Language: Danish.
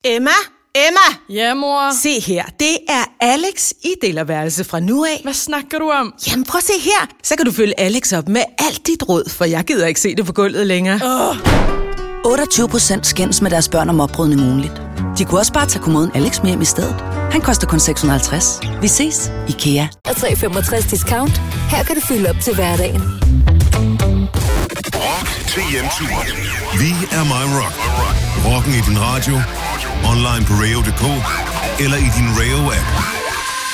Emma? Ja, mor? Se her, det er Alex i delerværelse fra nu af. Hvad snakker du om? Jamen prøv at se her, så kan du følge Alex op med alt dit råd, for jeg gider ikke se det på gulvet længere. 28% skændes med deres børn om opbrydning ugenligt. De kunne også bare tage kommoden Alex med hjem i stedet. Han koster kun 650. Vi ses, IKEA. Og 365 discount. Her kan du fylde op til hverdagen. Rock til hjemturen. Vi er My Rock. Rocken i din radio, online på radio.dk eller i din Radio-app.